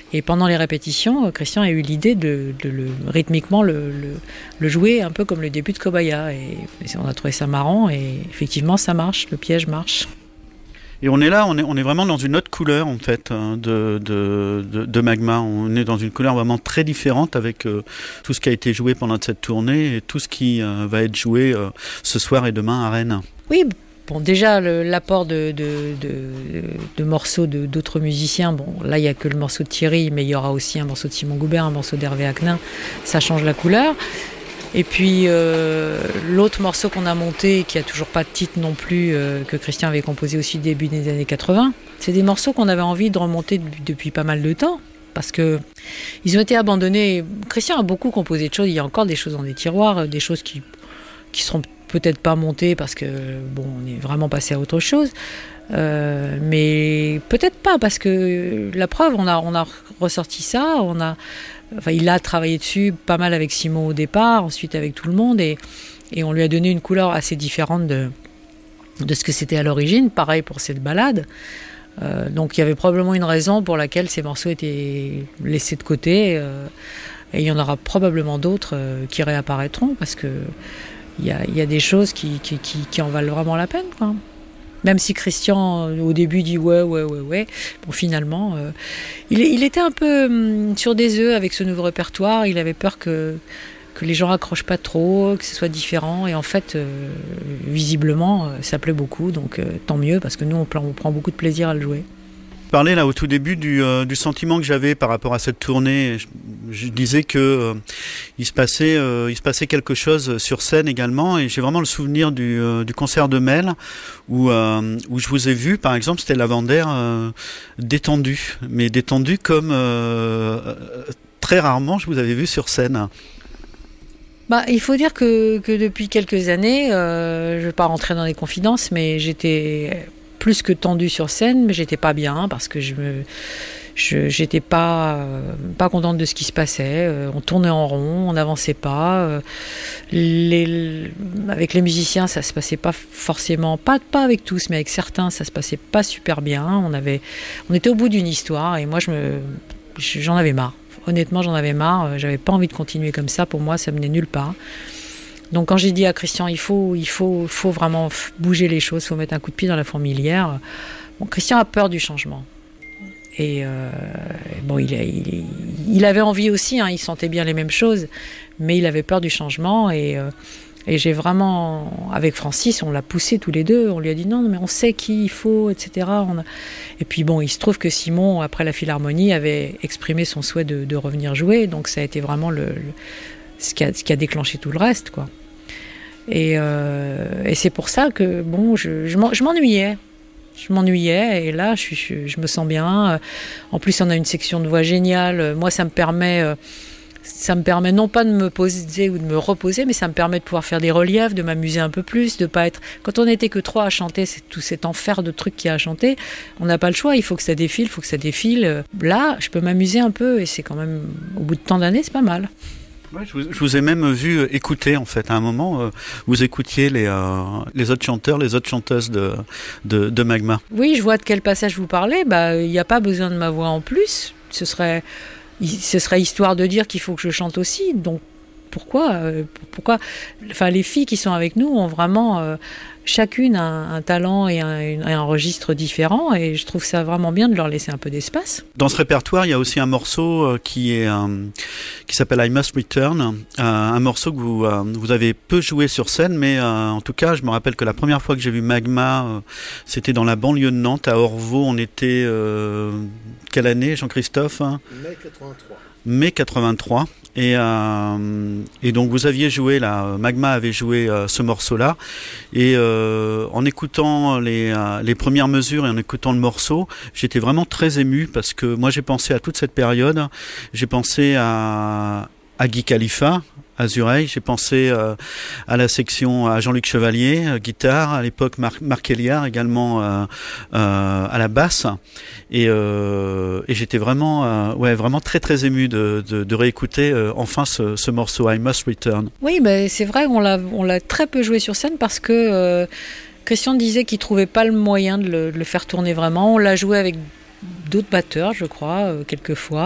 Et pendant les répétitions, Christian a eu l'idée de rythmiquement le jouer un peu comme le début de Kobaya. Et on a trouvé ça marrant et effectivement ça marche, le piège marche. Et on est là, on est vraiment dans une autre couleur en fait de Magma. On est dans une couleur vraiment très différente avec tout ce qui a été joué pendant cette tournée et tout ce qui va être joué ce soir et demain à Rennes. Oui, bon déjà l'apport de morceaux d'autres musiciens. Bon là il n'y a que le morceau de Thierry, mais il y aura aussi un morceau de Simon Goubert, un morceau d'Hervé Aknin. Ça change la couleur. Et puis l'autre morceau qu'on a monté, qui a toujours pas de titre non plus, que Christian avait composé aussi début des années 80, c'est des morceaux qu'on avait envie de remonter depuis pas mal de temps, parce que ils ont été abandonnés. Christian a beaucoup composé de choses, il y a encore des choses dans des tiroirs, des choses qui seront peut-être pas montées parce que bon, on est vraiment passé à autre chose. Mais peut-être pas, parce que la preuve, on a ressorti ça, il a travaillé dessus pas mal avec Simon au départ, ensuite avec tout le monde, et on lui a donné une couleur assez différente de ce que c'était à l'origine. Pareil pour cette balade. Donc il y avait probablement une raison pour laquelle ces morceaux étaient laissés de côté, et il y en aura probablement d'autres qui réapparaîtront, parce que il y a des choses qui en valent vraiment la peine, quoi. Même si Christian, au début, dit ouais. Bon, finalement, il était un peu sur des œufs avec ce nouveau répertoire. Il avait peur que les gens accrochent pas trop, que ce soit différent. Et en fait, visiblement, ça plaît beaucoup. Donc, tant mieux, parce que nous, on prend beaucoup de plaisir à le jouer. Je parlais là au tout début du sentiment que j'avais par rapport à cette tournée. Je disais que il se passait quelque chose sur scène également, et j'ai vraiment le souvenir du concert de Mel où je vous ai vu, par exemple, c'était Lavandère détendu, mais détendu comme très rarement je vous avais vu sur scène. Il faut dire que depuis quelques années, je ne vais pas rentrer dans les confidences, mais j'étais plus que tendue sur scène, mais j'étais pas bien parce que j'étais pas contente de ce qui se passait. On tournait en rond, on n'avançait pas. Avec les musiciens, ça se passait pas forcément, pas avec tous, mais avec certains, ça se passait pas super bien. On était au bout d'une histoire, et moi j'en avais marre. Honnêtement, j'en avais marre. J'avais pas envie de continuer comme ça. Pour moi, ça menait nulle part. Donc quand j'ai dit à Christian, il faut vraiment bouger les choses, il faut mettre un coup de pied dans la fourmilière. Bon, Christian a peur du changement. Et bon, il avait envie aussi, il sentait bien les mêmes choses, mais il avait peur du changement. Et j'ai vraiment, avec Francis, on l'a poussé tous les deux. On lui a dit non, mais on sait qui il faut, etc. Et puis bon, il se trouve que Simon, après la Philharmonie, avait exprimé son souhait de revenir jouer. Donc ça a été vraiment ce qui a déclenché tout le reste, quoi. Et c'est pour ça que bon, je m'ennuyais. Je m'ennuyais, et là, je me sens bien. En plus, on a une section de voix géniale. Moi, ça me permet non pas de me poser ou de me reposer, mais ça me permet de pouvoir faire des reliefs, de m'amuser un peu plus, de pas être... Quand on n'était que 3 à chanter, c'est tout cet enfer de trucs qu'il y a à chanter, on n'a pas le choix, il faut que ça défile. Là, je peux m'amuser un peu, et c'est quand même, au bout de tant d'années, c'est pas mal. Ouais, je vous ai même vu écouter, en fait, à un moment, vous écoutiez les autres chanteurs, les autres chanteuses de Magma. Oui, je vois de quel passage vous parlez. Il n'y a pas besoin de ma voix en plus. Ce serait histoire de dire qu'il faut que je chante aussi. Donc pourquoi Enfin, les filles qui sont avec nous ont vraiment chacune un talent et un registre différent, et je trouve ça vraiment bien de leur laisser un peu d'espace. Dans ce répertoire, il y a aussi un morceau qui s'appelle I Must Return, un morceau que vous avez peu joué sur scène, mais en tout cas, je me rappelle que la première fois que j'ai vu Magma, c'était dans la banlieue de Nantes, à Orvaux. On était quelle année, Jean-Christophe? Mai 83. Mai 83. Et donc vous aviez joué là, Magma avait joué ce morceau-là, et en écoutant les premières mesures et en écoutant le morceau, j'étais vraiment très ému, parce que moi j'ai pensé à toute cette période, j'ai pensé à Guy Khalifa, Azureil, j'ai pensé à la section, à Jean-Luc Chevalier, guitare, à l'époque Marc Héliard également à la basse, et j'étais vraiment vraiment très très ému de réécouter enfin ce morceau I Must Return. Oui, c'est vrai, on l'a très peu joué sur scène, parce que Christian disait qu'il trouvait pas le moyen de le faire tourner vraiment. On l'a joué avec d'autres batteurs, je crois, quelquefois.